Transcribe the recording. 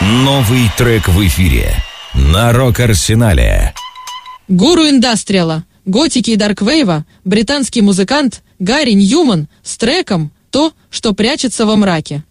Новый трек в эфире на Рок-Арсенале. Гуру индастриала, готики и дарквейва, британский музыкант Гарри Ньюман с треком «То, что прячется во мраке».